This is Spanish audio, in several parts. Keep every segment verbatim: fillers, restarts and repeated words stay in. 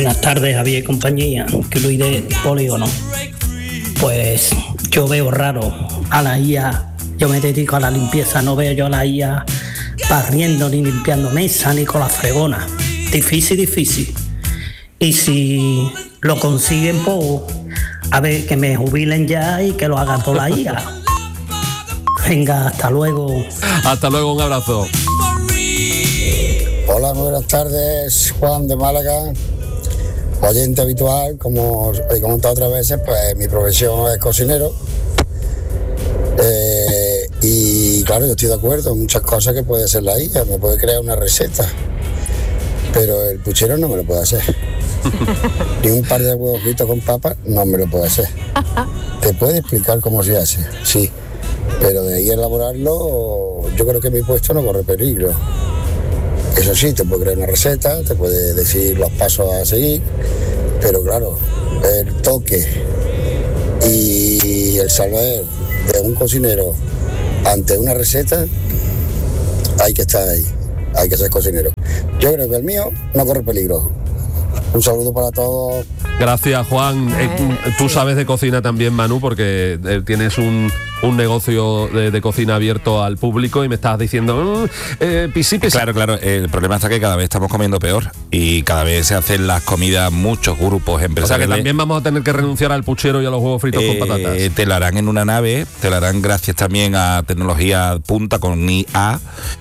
Buenas tardes, Javier y compañía, que Luis de Polígono. Pues yo veo raro a la I A, yo me dedico a la limpieza, no veo yo a la I A barriendo ni limpiando mesa ni con la fregona. Difícil, difícil. Y si lo consiguen, pues a ver, que me jubilen ya y que lo haga toda la I A. Venga, hasta luego. Hasta luego, un abrazo. Hola, muy buenas tardes, Juan de Málaga, oyente habitual. Como he comentado otras veces, pues mi profesión es cocinero, eh, y claro, yo estoy de acuerdo en muchas cosas que puede hacer la I A, me puede crear una receta, pero el puchero no me lo puede hacer, ni un par de huevos fritos con papas no me lo puede hacer. ¿Te puede explicar cómo se hace? Sí, pero de ahí a elaborarlo, yo creo que mi puesto no corre peligro. Eso sí, te puede crear una receta, te puede decir los pasos a seguir, pero claro, el toque y el saber de un cocinero ante una receta, hay que estar ahí, hay que ser cocinero. Yo creo que el mío no corre peligro. Un saludo para todos. Gracias, Juan. Eh, tú sabes de cocina también, Manu, porque eh, tienes un, un negocio de, de cocina abierto al público y me estás diciendo mmm, eh, pisi, pisi. Claro, claro. El problema está que cada vez estamos comiendo peor y cada vez se hacen las comidas muchos grupos empresariales. O sea que también vamos a tener que renunciar al puchero y a los huevos fritos eh, con patatas. Te lo harán en una nave, te lo harán gracias también a tecnología punta con I A.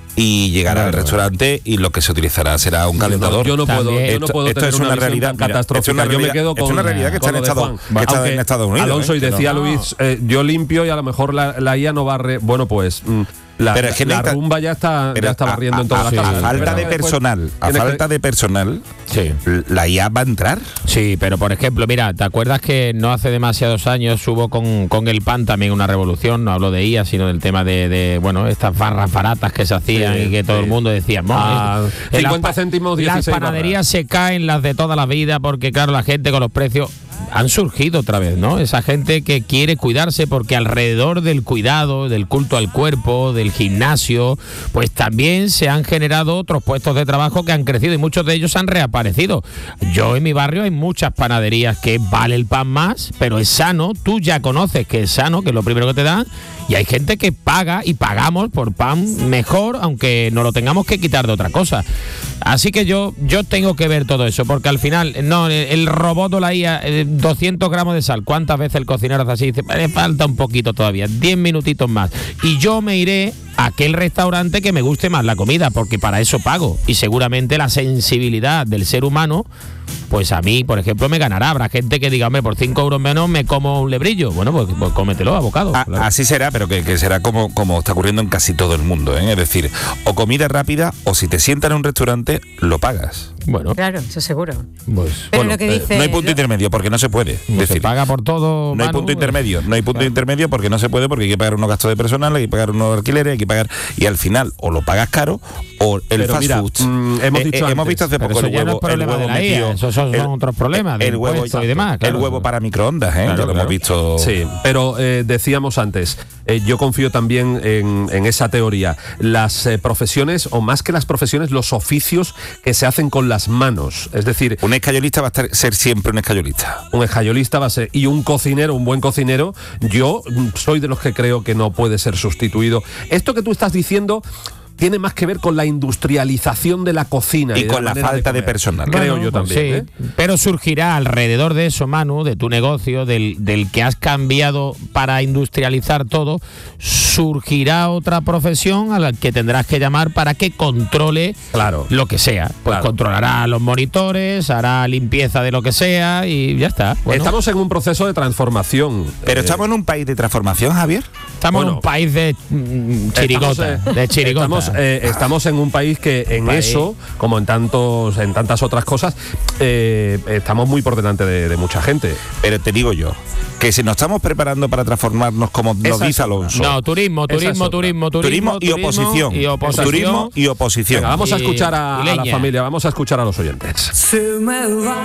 Y llegará Claro. al restaurante y lo que se utilizará será un calentador. No, yo no puedo, yo esto, no puedo esto tener es una, una visión realidad tan mira, catastrófica. esto es una Yo realidad, me quedo esto con, es una realidad que está en, Estados, que está en Estados Unidos. Alonso, y ¿eh? decía no. Luis, eh, yo limpio y a lo mejor la, la I A no barre. Bueno, pues mm, la, pero es que la necesita, rumba ya está, ya está barriendo a, en todas a, las casas. A falta de Pero personal, a falta que... de personal, sí. ¿la I A va a entrar? Sí, pero por ejemplo, mira, ¿te acuerdas que no hace demasiados años hubo con, con el pan también una revolución? No hablo de I A, sino del tema de, de bueno, estas barras baratas que se hacían sí, y que todo sí. el mundo decía, ah, cincuenta céntimos, dieciséis las panaderías barras. Se caen las de toda la vida porque claro, la gente con los precios han surgido otra vez, ¿no? Esa gente que quiere cuidarse porque alrededor del cuidado, del culto al cuerpo, del gimnasio, pues también se han generado otros puestos de trabajo que han crecido y muchos de ellos han reaparecido. Yo en mi barrio hay muchas panaderías que vale el pan más, pero es sano, tú ya conoces que es sano, que es lo primero que te dan, y hay gente que paga y pagamos por pan mejor, aunque no lo tengamos que quitar de otra cosa. Así que yo yo tengo que ver todo eso, porque al final, no, el robot o la I A, doscientos gramos de sal, ¿cuántas veces el cocinero hace así? Dice, le falta un poquito todavía, diez minutitos más. Y yo me iré a aquel restaurante que me guste más la comida, porque para eso pago. Y seguramente la sensibilidad del ser humano, pues a mí, por ejemplo, me ganará. Habrá gente que diga, hombre, por cinco euros menos me como un lebrillo. Bueno, pues, pues cómetelo a bocado. A, claro. Así será, pero que, que será como, como está ocurriendo en casi todo el mundo, ¿eh? Es decir, o comida rápida, o si te sientas en un restaurante, lo pagas. Bueno, claro, eso seguro. Pues, pero bueno, lo que dice, no hay punto lo... intermedio, porque no se puede. No decir, se paga por todo. No hay Manu, punto intermedio, no hay punto claro. intermedio porque no se puede, porque hay que pagar unos gastos de personal, hay que pagar unos alquileres, hay que pagar, y al final o lo pagas caro o el pero fast mira, food. Mm, hemos, eh, dicho eh, hemos visto hace poco el huevo, no el huevo metido, esos son, son otros problemas, el huevo y demás. Claro. El huevo para microondas, ¿eh? Claro, ya lo claro. hemos visto. Sí, pero eh, decíamos antes, eh, yo confío también en, en esa teoría. Las eh, profesiones, o más que las profesiones, los oficios que se hacen con las manos. Es decir, un escayolista va a estar, ser siempre un escayolista. Un escayolista va a ser, y un cocinero, un buen cocinero, yo soy de los que creo que no puede ser sustituido. Esto que tú estás diciendo tiene más que ver con la industrialización de la cocina y, y con la, la falta de, de personal. Creo bueno, yo también. Sí, ¿eh? Pero surgirá alrededor de eso, Manu, de tu negocio, del, del que has cambiado para industrializar todo, surgirá otra profesión a la que tendrás que llamar para que controle claro. lo que sea. Pues claro. controlará los monitores, hará limpieza de lo que sea y ya está. Bueno. Estamos en un proceso de transformación. Pero eh, estamos en un país de transformación, Javier. Estamos bueno, en un país de mm, chirigota, estamos, eh, de chirigota. Estamos, eh, estamos en un país que en país. eso, como en tantos, en tantas otras cosas, eh, estamos muy por delante de, de mucha gente. Pero te digo yo, que si nos estamos preparando para transformarnos como Esa nos dice Alonso. No, turismo, turismo, turismo, turismo, turismo y oposición. Y oposición. Turismo y oposición. Venga, vamos a escuchar a, y, a la familia, vamos a escuchar a los oyentes. Se me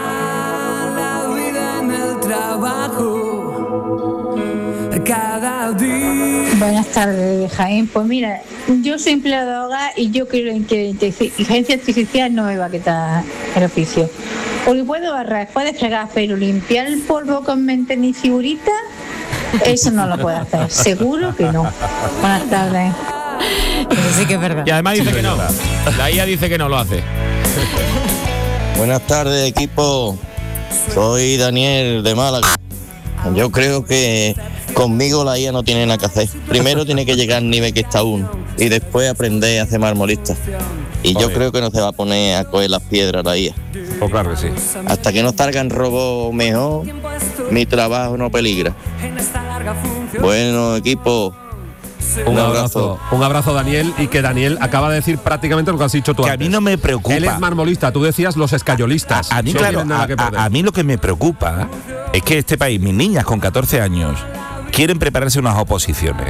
va la vida en el trabajo cada día. Buenas tardes, Jaén. Pues mira, yo soy empleada de hogar y yo creo que la inteligencia artificial no me va a quitar el oficio. Porque puedo barrer, puedes fregar, pero limpiar el polvo con mentén y figurita, eso no lo puedo hacer. Seguro que no. Buenas tardes. Eso sí que es verdad. Y además dice que no. La I A dice que no lo hace. Buenas tardes, equipo. Soy Daniel de Málaga. Yo creo que conmigo la I A no tiene nada que hacer. Primero tiene que llegar al nivel que está uno y después aprender a hacer marmolista. Y yo creo que no se va a poner a coger las piedras la I A. Pues claro que sí. Hasta que no salgan robots mejor, mi trabajo no peligra. Bueno, equipo. Un abrazo, un abrazo Daniel, y que Daniel acaba de decir prácticamente lo que has dicho tú Que antes. a mí no me preocupa. Él es marmolista, tú decías los escayolistas. A, a mí, No claro, tienen nada a, que perder. a- a mí lo que me preocupa es que este país, mis niñas con catorce años, quieren prepararse unas oposiciones.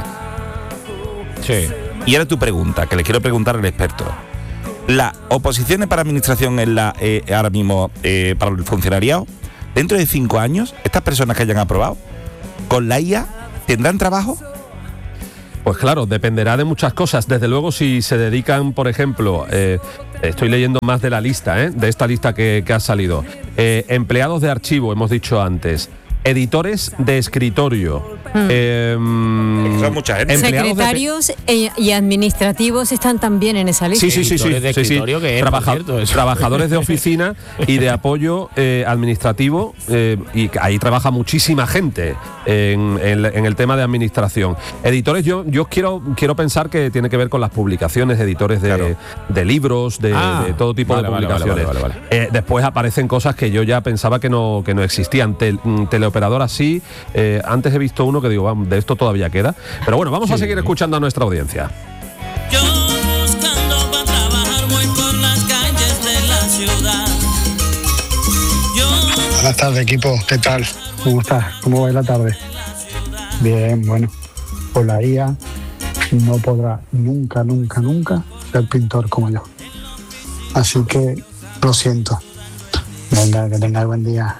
Sí. Y ahora tu pregunta, que le quiero preguntar al experto. ¿Las oposiciones para administración en la, eh, ahora mismo eh, para el funcionariado, dentro de cinco años, estas personas que hayan aprobado, con la I A, tendrán trabajo? Pues claro, dependerá de muchas cosas. Desde luego, si se dedican, por ejemplo, eh, estoy leyendo más de la lista, ¿eh? de esta lista que, que ha salido. Eh, empleados de archivo, hemos dicho antes. Editores de escritorio. Mm. Eh, Son mucha gente. empleados de- Secretarios e- y administrativos están también en esa lista. Sí, sí, sí, sí, Editores de sí, sí. escritorio, que es, Trabaja- por cierto, eso. Trabajadores de oficina y de apoyo eh, administrativo, eh, y ahí trabaja muchísima gente en, en- en el tema de administración. Editores, yo, yo quiero, quiero pensar que tiene que ver con las publicaciones, editores de, Claro. de libros, de, Ah, de todo tipo vale, de vale, publicaciones. vale, vale, vale. Eh, después aparecen cosas que yo ya pensaba que no, que no existían. Tel- mm, teleoperadoras sí. Eh, antes he visto uno que digo, vamos, de esto todavía queda. Pero bueno, vamos a seguir escuchando a nuestra audiencia. Yo buscando para trabajar voy por las calles de la ciudad. Yo Buenas tardes, equipo. ¿Qué tal? ¿Cómo estás? ¿Cómo va la tarde? Bien, bueno. Pues la I A no podrá nunca, nunca, nunca ser pintor como yo. Así que lo siento. Venga, que tengáis buen día.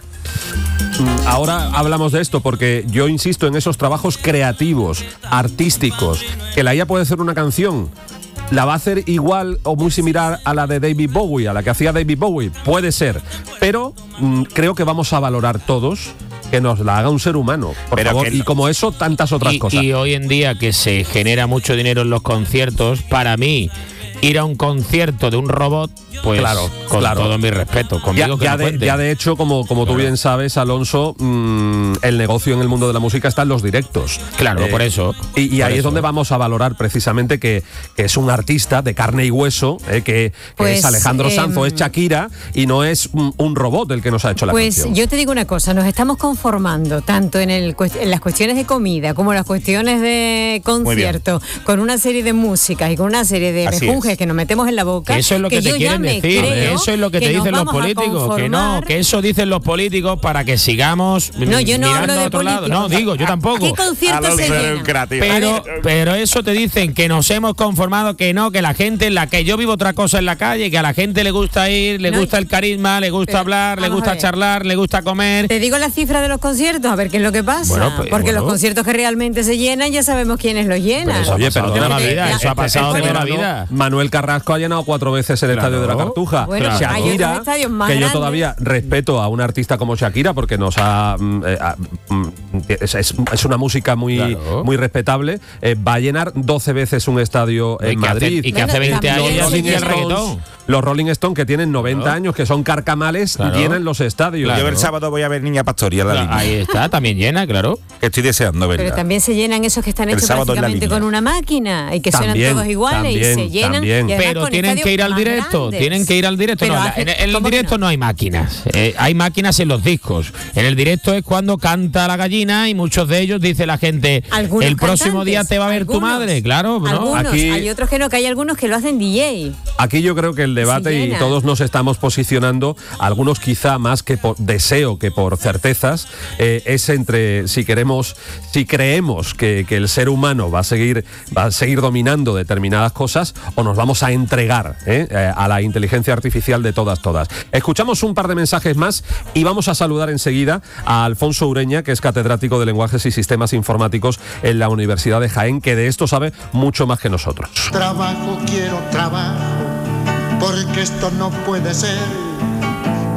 Ahora hablamos de esto porque yo insisto en esos trabajos creativos, artísticos, que la I A puede hacer una canción, la va a hacer igual o muy similar a la de David Bowie, a la que hacía David Bowie, puede ser, pero mm, creo que vamos a valorar todos que nos la haga un ser humano, por Pero favor, que y no- como eso, tantas otras Y, cosas. y hoy en día que se genera mucho dinero en los conciertos, para mí ir a un concierto de un robot, pues Claro, con claro. todo mi respeto, Ya, conmigo que ya no de, cuente. ya de hecho, como, como tú Claro. bien sabes, Alonso, mm, el negocio en el mundo de la música está en los directos. Claro, Eh, por eso. Y, y por ahí es eso. donde vamos a valorar precisamente que, que es un artista de carne y hueso, eh, que, que Pues, es Alejandro eh, Sanz o es Shakira, y no es un, un robot el que nos ha hecho la Pues canción. yo te digo una cosa, nos estamos conformando tanto en, el, cuest- en las cuestiones de comida como en las cuestiones de concierto, con una serie de músicas y con una serie de Así rejunjes es. que nos metemos en la boca. Que eso es lo que, te yo ya quieren me decir, creo eso es lo que, te nos dicen los vamos a políticos, que no, conformar. que eso dicen los políticos para que sigamos No, yo no mirando hablo a de otro lado. políticos. No, digo, yo tampoco. ¿Qué conciertos se llenan? Pero, pero eso te dicen que nos hemos conformado, que no, que la gente, en la que yo vivo otra cosa en la calle, que a la gente le gusta ir, le No, gusta el carisma, le gusta pero, hablar, le vamos gusta a ver. charlar, le gusta comer. Te digo la cifra de los conciertos, a ver qué es lo que pasa. Bueno, pues, Porque bueno. los conciertos que realmente se llenan, ya sabemos quiénes los llenan. Pero eso ha Oye, pasado perdona, toda la vida, la- eso ha pasado Este toda la verano, vida. Manuel Carrasco ha llenado cuatro veces el Claro. estadio de la Cartuja. Bueno, Claro. hay otros Shakira, estadios más que yo grandes. todavía respeto a un artista como Shakira porque nos ha mm, eh, ah, mm, es, es- es una música muy, Claro. muy respetable. Eh, va a llenar doce veces un estadio Y en que hace- Madrid. y que hace Bueno, veinte también años ya los existía el Rolling reggaetón. Los Rolling Stones, que tienen noventa Claro. años, que son carcamales, Claro. llenan los estadios. Claro. Yo el sábado voy a ver Niña Pastori en la línea. Ahí está, también llena, claro. Que estoy deseando verla. Pero también se llenan esos que están El hechos sábado en la prácticamente línea. con una máquina y que También, suenan todos iguales y también, se llenan. también. y además Pero con tienen estadios que ir al más directo, grandes. tienen que ir al directo. Pero No, la- hace- en en el ¿cómo que directo no? hay máquinas, eh, hay máquinas en los discos. En el directo es cuando canta la gallina y muchos de ellos dice la gente, Algunos el próximo cantantes, día te va a ver tu algunos, madre, claro, ¿no? Algunos, Aquí- hay otros que no, que hay algunos que lo hacen D J. Aquí yo creo que el debate, Se y llena. todos nos estamos posicionando, algunos quizá más que por deseo que por certezas, eh, es entre si queremos, si creemos que, que el ser humano va a seguir, va a seguir dominando determinadas cosas, o nos vamos a entregar eh, eh, a la inteligencia artificial de todas, todas. Escuchamos un par de mensajes más y vamos a saludar enseguida a Alfonso Ureña, que es catedrático de Lenguajes y Sistemas Informáticos en la Universidad de Jaén, que de esto sabe mucho más que nosotros. Trabajo, quiero trabajo, porque esto no puede ser.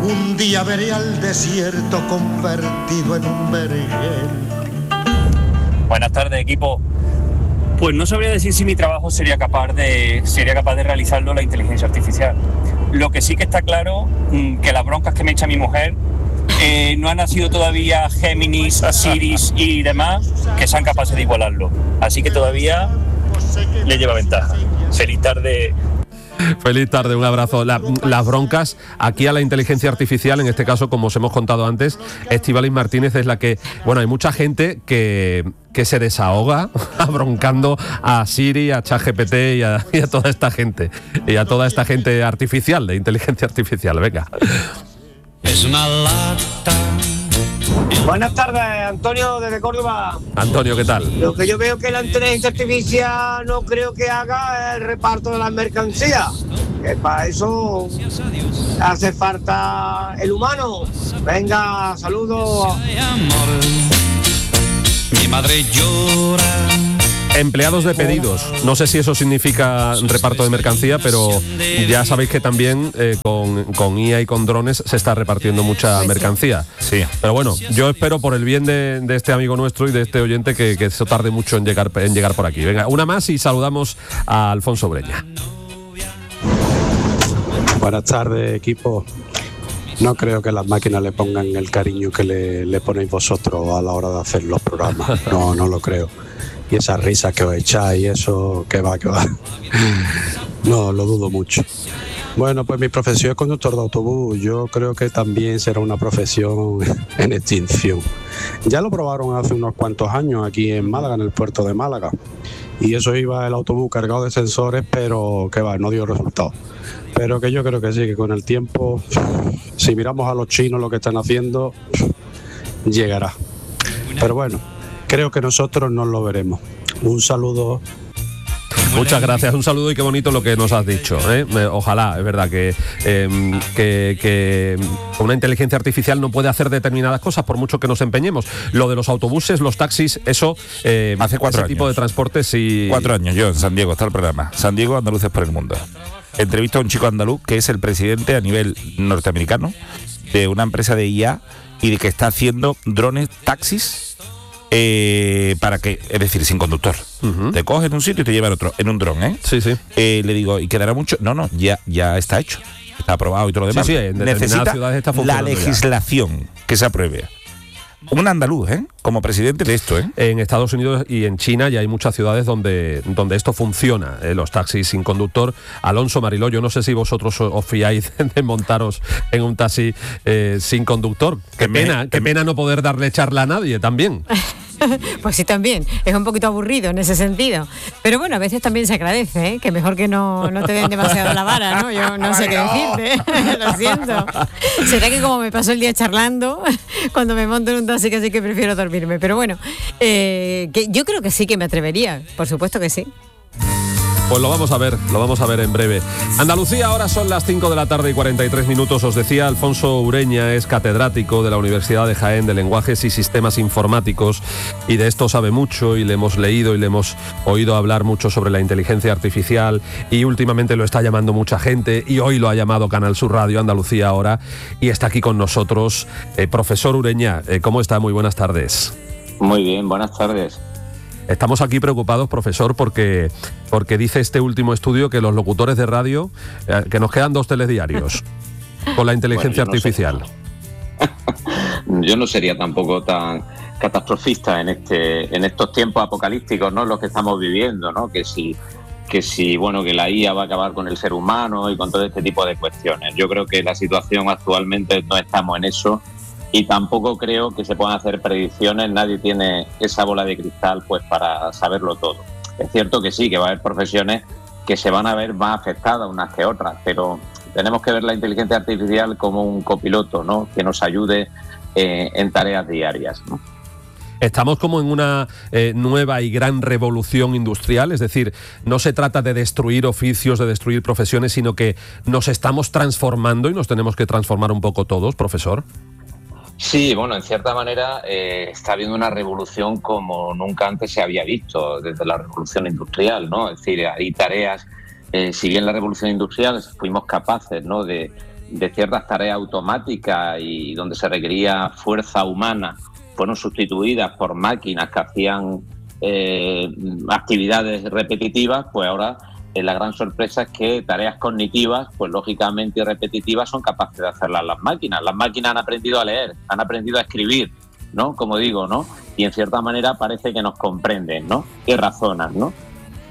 Un día veré al desierto convertido en un vergel. Buenas tardes, equipo. Pues no sabría decir si mi trabajo sería capaz de sería capaz de realizarlo la inteligencia artificial. Lo que sí que está claro, que las broncas que me echa mi mujer, eh, no han nacido todavía Géminis, Asiris y demás que sean capaces de igualarlo. Así que todavía le lleva ventaja. Feliz tarde. Feliz tarde, un abrazo. La, las broncas aquí a la inteligencia artificial, en este caso, como os hemos contado antes, Estíbaliz Martínez es la que, bueno, hay mucha gente que, que se desahoga abroncando a Siri, a ChatGPT y a, y a toda esta gente, y a toda esta gente artificial, de inteligencia artificial. Venga. Es una lata. Buenas tardes, Antonio, desde Córdoba. Antonio, ¿qué tal? Lo que yo veo que la inteligencia artificial no creo que haga el reparto de las mercancías, que para eso hace falta el humano. Venga, saludos. Mi madre llora. Empleados de pedidos. No sé si eso significa reparto de mercancía, pero ya sabéis que también eh, con, con I A y con drones se está repartiendo mucha mercancía. Sí. Pero bueno, yo espero por el bien de, de este amigo nuestro y de este oyente que, que eso tarde mucho en llegar, en llegar por aquí. Venga, una más y saludamos a Alfonso Ureña. Buenas tardes, equipo. No creo que las máquinas le pongan el cariño que le, le ponéis vosotros a la hora de hacer los programas. No, no lo creo. Y esa risa que os echáis, eso, que va, que va. No, lo dudo mucho. Bueno, pues mi profesión es conductor de autobús. Yo creo que también será una profesión en extinción. Ya lo probaron hace unos cuantos años aquí en Málaga, en el puerto de Málaga. Y eso iba el autobús cargado de sensores, pero que va, no dio resultado. Pero que yo creo que sí, que con el tiempo, si miramos a los chinos lo que están haciendo, llegará. Pero bueno, creo que nosotros no lo veremos. Un saludo. Muchas gracias, un saludo y qué bonito lo que nos has dicho, ¿eh? Ojalá, es verdad que, eh, que, que una inteligencia artificial no puede hacer determinadas cosas por mucho que nos empeñemos. Lo de los autobuses, los taxis, eso eh, hace cuatro ese años. tipo de transporte sí. Cuatro años yo en San Diego, está el programa San Diego Andaluces por el Mundo. Entrevisto a un chico andaluz que es el presidente a nivel norteamericano de una empresa de I A y de que está haciendo drones taxis. Eh, para que, es decir, sin conductor. Uh-huh. Te coges en un sitio y te llevan a otro, en un dron, ¿eh? Sí, sí. Eh, le digo, ¿y quedará mucho? No, no, ya, ya está hecho. Está aprobado y todo lo demás. Sí, sí, en necesita ciudades está la legislación ya. que se apruebe. Un andaluz, ¿eh? Como presidente de esto, ¿eh? En Estados Unidos y en China ya hay muchas ciudades donde, donde esto funciona, ¿eh? Los taxis sin conductor. Alonso, Mariló, yo no sé si vosotros os fiáis de montaros en un taxi eh, sin conductor. Qué que pena, me, qué me... pena no poder darle charla a nadie también. Pues sí, también. Es un poquito aburrido en ese sentido. Pero bueno, a veces también se agradece, ¿eh? Que mejor que no, no te den demasiado la vara, ¿no? Yo no sé qué decirte. Lo siento. Será que como me paso el día charlando, cuando me monto en un taxi casi que prefiero dormirme. Pero bueno, eh, que yo creo que sí que me atrevería. Por supuesto que sí. Pues lo vamos a ver, lo vamos a ver en breve. Andalucía, ahora son las cinco de la tarde y cuarenta y tres minutos. Os decía, Alfonso Ureña es catedrático de la Universidad de Jaén de Lenguajes y Sistemas Informáticos y de esto sabe mucho y le hemos leído y le hemos oído hablar mucho sobre la inteligencia artificial y últimamente lo está llamando mucha gente y hoy lo ha llamado Canal Sur Radio, Andalucía ahora, y está aquí con nosotros. Eh, profesor Ureña, eh, ¿cómo está? Muy buenas tardes. Muy bien, buenas tardes. Estamos aquí preocupados, profesor, porque, porque dice este último estudio que los locutores de radio, eh, que nos quedan dos telediarios con la inteligencia bueno, yo artificial. No yo no sería tampoco tan catastrofista en este en estos tiempos apocalípticos, ¿no? Los que estamos viviendo, ¿no? Que si, que si, bueno, que la I A va a acabar con el ser humano y con todo este tipo de cuestiones. Yo creo que la situación actualmente no estamos en eso. Y tampoco creo que se puedan hacer predicciones, nadie tiene esa bola de cristal pues para saberlo todo. Es cierto que sí, que va a haber profesiones que se van a ver más afectadas unas que otras, pero tenemos que ver la inteligencia artificial como un copiloto, ¿no? Que nos ayude eh, en tareas diarias, ¿no? Estamos como en una eh, nueva y gran revolución industrial, es decir, no se trata de destruir oficios, de destruir profesiones, sino que nos estamos transformando y nos tenemos que transformar un poco todos, profesor. Sí, bueno, en cierta manera eh, está habiendo una revolución como nunca antes se había visto desde la revolución industrial, ¿no? Es decir, hay tareas, eh, si bien la revolución industrial fuimos capaces, ¿no?, de, de ciertas tareas automáticas y donde se requería fuerza humana fueron sustituidas por máquinas que hacían eh, actividades repetitivas, pues ahora eh, la gran sorpresa es que tareas cognitivas, pues lógicamente repetitivas, son capaces de hacerlas las máquinas. Las máquinas han aprendido a leer, han aprendido a escribir, ¿no? Como digo, ¿no? Y en cierta manera parece que nos comprenden, ¿no? Y razonan, ¿no?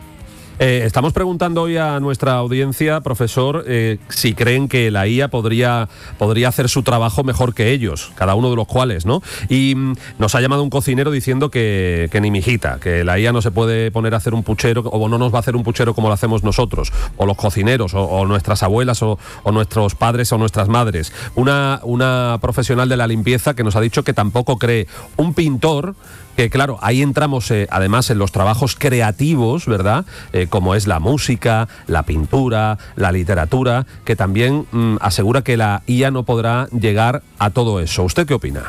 Eh, estamos preguntando hoy a nuestra audiencia, profesor, eh, si creen que la I A podría, podría hacer su trabajo mejor que ellos, cada uno de los cuales, ¿no? Y mm, nos ha llamado un cocinero diciendo que, que ni mijita, que la I A no se puede poner a hacer un puchero, o no nos va a hacer un puchero como lo hacemos nosotros, o los cocineros, o, o nuestras abuelas, o, o nuestros padres, o nuestras madres. Una, una profesional de la limpieza que nos ha dicho que tampoco cree. Un pintor, que claro, ahí entramos eh, además en los trabajos creativos, ¿verdad? Eh, como es la música, la pintura, la literatura, que también mm, asegura que la I A no podrá llegar a todo eso. ¿Usted qué opina?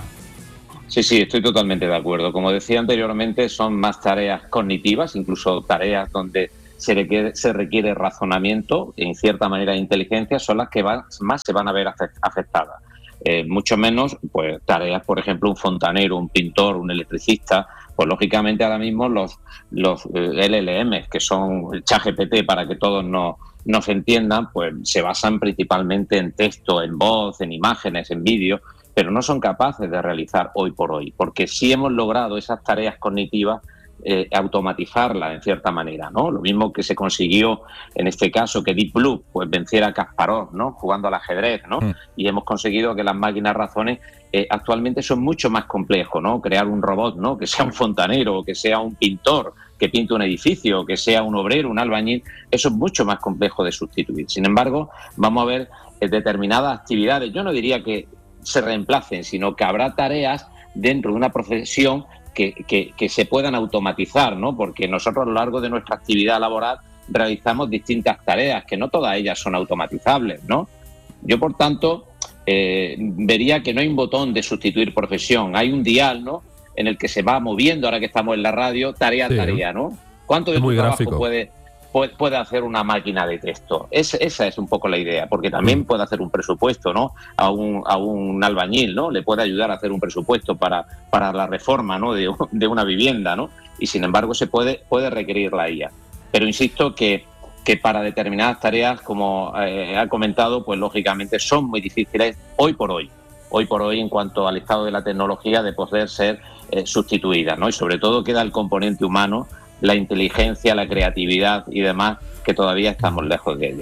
Sí, sí, estoy totalmente de acuerdo. Como decía anteriormente, son más tareas cognitivas, incluso tareas donde se requiere, se requiere razonamiento, en cierta manera inteligencia, son las que van, más se van a ver afectadas. Eh, mucho menos pues tareas, por ejemplo, un fontanero, un pintor, un electricista. Pues lógicamente ahora mismo los, los eh, L L Ms, que son el ChatGPT, para que todos nos, nos entiendan, pues se basan principalmente en texto, en voz, en imágenes, en vídeo, pero no son capaces de realizar hoy por hoy, porque sí hemos logrado esas tareas cognitivas Eh, automatizarla en cierta manera, ¿no? Lo mismo que se consiguió en este caso que Deep Blue pues venciera a Kasparov, ¿no? Jugando al ajedrez, ¿no? Mm. Y hemos conseguido que las máquinas razones eh, actualmente son mucho más complejos, ¿no? Crear un robot, ¿no? Que sea un fontanero, que sea un pintor, que pinte un edificio, que sea un obrero, un albañil, eso es mucho más complejo de sustituir. Sin embargo, vamos a ver eh, determinadas actividades, yo no diría que se reemplacen, sino que habrá tareas dentro de una profesión Que, que, que se puedan automatizar, ¿no? Porque nosotros a lo largo de nuestra actividad laboral realizamos distintas tareas, que no todas ellas son automatizables, ¿no? Yo, por tanto, eh, vería que no hay un botón de sustituir profesión, hay un dial, ¿no? En el que se va moviendo, ahora que estamos en la radio, tarea a sí, tarea, ¿no? ¿Cuánto de tu trabajo puede, puede, puede hacer una máquina de texto? Es, esa es un poco la idea, porque también mm. puede hacer un presupuesto, ¿no? A un, a un albañil, ¿no? Le puede ayudar a hacer un presupuesto para, para la reforma, ¿no? de, de una vivienda, ¿no? Y sin embargo se puede, puede requerir la I A. Pero insisto que, que para determinadas tareas, como eh, ha comentado, pues lógicamente son muy difíciles hoy por hoy. Hoy por hoy en cuanto al estado de la tecnología de poder ser eh, sustituidas, ¿no? Y sobre todo queda el componente humano, la inteligencia, la creatividad y demás, que todavía estamos lejos de ello.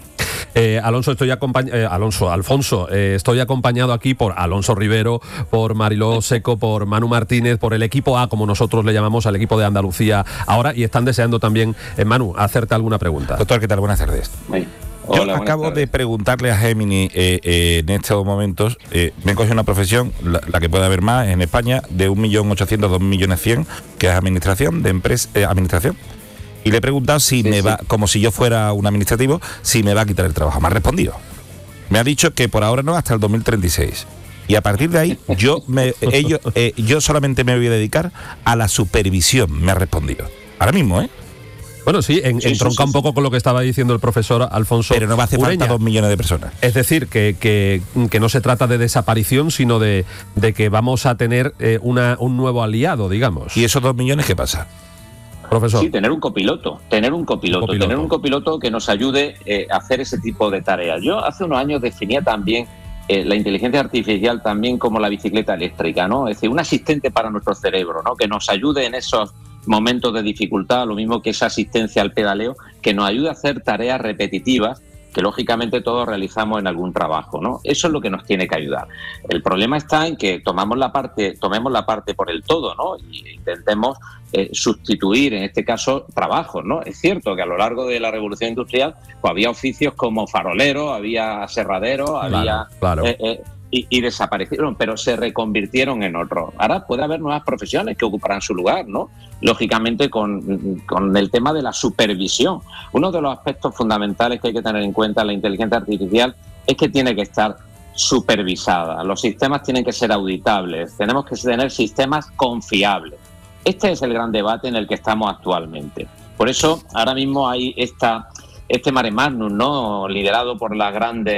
Eh, Alonso, estoy acompañado, eh, Alonso, Alfonso, eh, estoy acompañado aquí por Alonso Rivero, por Mariló Seco, por Manu Martínez, por el equipo A, como nosotros le llamamos al equipo de Andalucía ahora, y están deseando también, eh, Manu, hacerte alguna pregunta. Doctor, ¿qué tal? Buenas tardes. Sí. Yo Hola, acabo de preguntarle a Gemini eh, eh, en estos momentos, eh, me coge una profesión, la, la que puede haber más en España, de un millón ochocientos, dos millones cien, que es administración de empresa, eh, administración. Y le he preguntado si sí, me sí. va, como si yo fuera un administrativo, si me va a quitar el trabajo. Me ha respondido. Me ha dicho que por ahora no, hasta el dos mil treinta y seis. Y a partir de ahí, yo, me, ellos, eh, yo solamente me voy a dedicar a la supervisión, me ha respondido. Ahora mismo, ¿eh? Bueno, sí, en, sí, entronca sí, sí, un poco con lo que estaba diciendo el profesor Alfonso. Pero no va a hacer Ureña. falta dos millones de personas. Es decir, que, que, que no se trata de desaparición, sino de, de que vamos a tener eh, una, un nuevo aliado, digamos. ¿Y esos dos millones qué pasa? Profesor. Sí, tener un copiloto, tener un copiloto, copiloto. tener un copiloto que nos ayude eh, a hacer ese tipo de tareas. Yo hace unos años definía también eh, la inteligencia artificial también como la bicicleta eléctrica, ¿no? Es decir, un asistente para nuestro cerebro, ¿no? Que nos ayude en esos momentos de dificultad, lo mismo que esa asistencia al pedaleo, que nos ayude a hacer tareas repetitivas que lógicamente todos realizamos en algún trabajo, ¿no? Eso es lo que nos tiene que ayudar. El problema está en que tomamos la parte, tomemos la parte por el todo, ¿no? Y intentemos eh, sustituir, en este caso, trabajos, ¿no? Es cierto que a lo largo de la revolución industrial pues había oficios como farolero, había aserradero, claro, había claro. Eh, eh, Y, y desaparecieron, pero se reconvirtieron en otros. Ahora puede haber nuevas profesiones que ocuparán su lugar, ¿no? Lógicamente con, con el tema de la supervisión. Uno de los aspectos fundamentales que hay que tener en cuenta en la inteligencia artificial es que tiene que estar supervisada. Los sistemas tienen que ser auditables, tenemos que tener sistemas confiables. Este es el gran debate en el que estamos actualmente. Por eso ahora mismo hay esta, este mare magnum, ¿no? Liderado por las grandes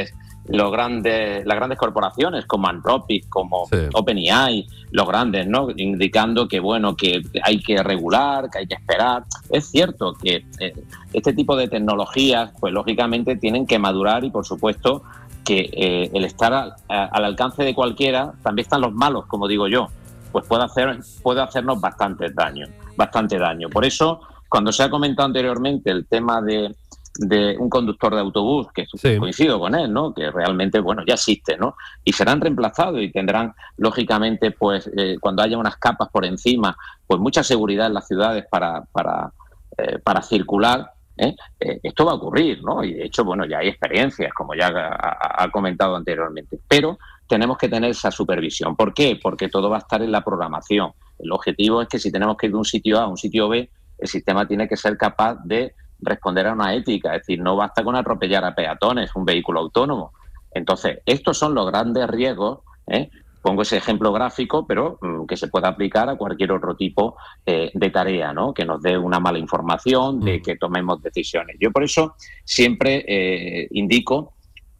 los grandes, las grandes corporaciones como Anthropic, como Sí. OpenAI, los grandes, ¿no? Indicando que, bueno, que hay que regular, que hay que esperar. Es cierto que eh, este tipo de tecnologías, pues lógicamente tienen que madurar y, por supuesto, que eh, el estar a, a, al alcance de cualquiera, también están los malos, como digo yo, pues puede hacer, puede hacernos bastante daño, bastante daño. Por eso, cuando se ha comentado anteriormente el tema de, de un conductor de autobús, que sí. coincido con él, ¿no? Que realmente, bueno, ya existe, ¿no? Y serán reemplazados y tendrán, lógicamente, pues eh, cuando haya unas capas por encima, pues mucha seguridad en las ciudades para, para, eh, para circular. ¿Eh? Eh, esto va a ocurrir, ¿no? Y de hecho, bueno, ya hay experiencias, como ya ha, ha comentado anteriormente, pero tenemos que tener esa supervisión. ¿Por qué? Porque todo va a estar en la programación. El objetivo es que si tenemos que ir de un sitio A a un sitio B, el sistema tiene que ser capaz de responder a una ética, es decir, no basta con atropellar a peatones, un vehículo autónomo. Entonces, estos son los grandes riesgos, ¿eh? Pongo ese ejemplo gráfico, pero mm, que se pueda aplicar a cualquier otro tipo eh, de tarea, ¿no? Que nos dé una mala información, de que tomemos decisiones. Yo por eso siempre eh, indico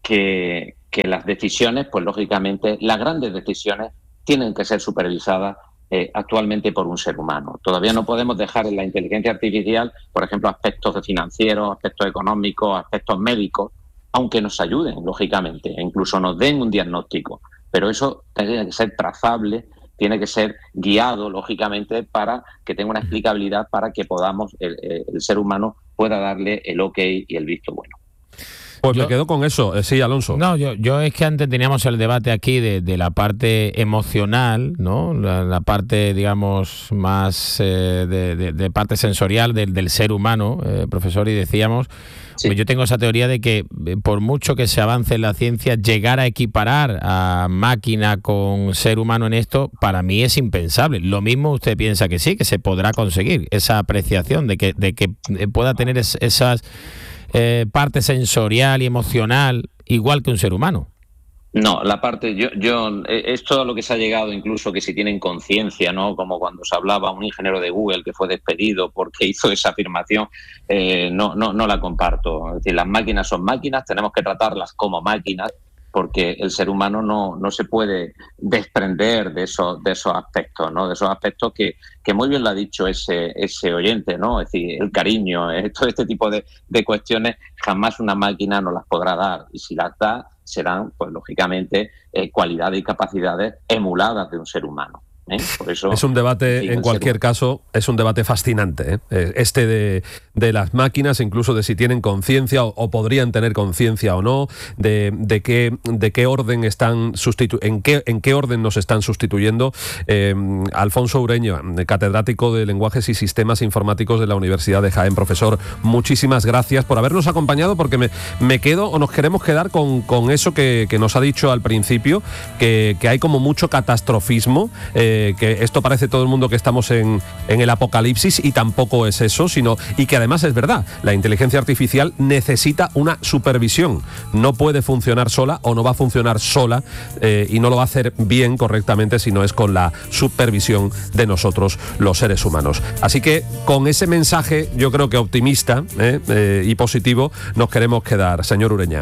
que, que las decisiones, pues lógicamente, las grandes decisiones tienen que ser supervisadas eh, actualmente por un ser humano. Todavía no podemos dejar en la inteligencia artificial, por ejemplo, aspectos financieros, aspectos económicos, aspectos médicos, aunque nos ayuden, lógicamente, e incluso nos den un diagnóstico. Pero eso tiene que ser trazable, tiene que ser guiado, lógicamente, para que tenga una explicabilidad, para que podamos, el, el ser humano pueda darle el ok y el visto bueno. Pues yo, me quedo con eso. Eh, sí, Alonso. No, yo, yo es que antes teníamos el debate aquí de, de la parte emocional, ¿no? La, la parte, digamos, más eh, de, de, de parte sensorial del, del ser humano, eh, profesor, y decíamos, sí. Pues yo tengo esa teoría de que eh, por mucho que se avance en la ciencia, llegar a equiparar a máquina con ser humano en esto, para mí es impensable. Lo mismo usted piensa que sí, que se podrá conseguir esa apreciación de que, de que pueda tener es, esas... Eh, parte sensorial y emocional igual que un ser humano. No, la parte, yo, yo, es todo lo que se ha llegado, incluso que si tienen conciencia, ¿no? Como cuando se hablaba un ingeniero de Google que fue despedido porque hizo esa afirmación, eh, no, no, no la comparto. Es decir, las máquinas son máquinas, tenemos que tratarlas como máquinas, porque el ser humano no, no se puede desprender de esos, de esos aspectos, ¿no? De esos aspectos que, que muy bien lo ha dicho ese, ese oyente, ¿no? Es decir, el cariño, eh, todo este tipo de, de cuestiones jamás una máquina nos las podrá dar, y si las da serán, pues lógicamente, eh, cualidades y capacidades emuladas de un ser humano. ¿Eh? Por eso, es un debate, sí, en cualquier caso, es un debate fascinante, ¿eh? Este de, de las máquinas, incluso de si tienen conciencia o, o podrían tener conciencia o no, de, de qué de qué orden están sustitu en qué en qué orden nos están sustituyendo. Eh, Alfonso Ureña, catedrático de Lenguajes y Sistemas Informáticos de la Universidad de Jaén. Profesor, muchísimas gracias por habernos acompañado, porque me, me quedo o nos queremos quedar con, con eso que, que nos ha dicho al principio, que, que hay como mucho catastrofismo, eh, que esto parece todo el mundo que estamos en, en el apocalipsis, y tampoco es eso, sino y que además es verdad, la inteligencia artificial necesita una supervisión, no puede funcionar sola o no va a funcionar sola, eh, y no lo va a hacer bien, correctamente, si no es con la supervisión de nosotros, los seres humanos. Así que con ese mensaje, yo creo que optimista eh, eh, y positivo, nos queremos quedar, señor Ureña.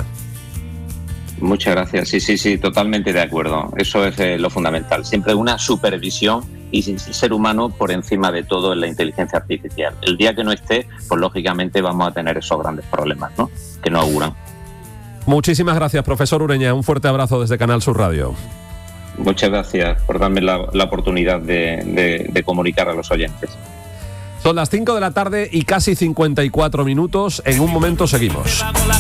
Muchas gracias. Sí, sí, sí, totalmente de acuerdo. Eso es eh, lo fundamental. Siempre una supervisión y el ser humano por encima de todo en la inteligencia artificial. El día que no esté, pues lógicamente vamos a tener esos grandes problemas, ¿no? Que nos auguran. Muchísimas gracias, profesor Ureña. Un fuerte abrazo desde Canal Sur Radio. Muchas gracias por darme la, la oportunidad de, de, de comunicar a los oyentes. Son las cinco de la tarde y casi cincuenta y cuatro minutos. En un momento seguimos.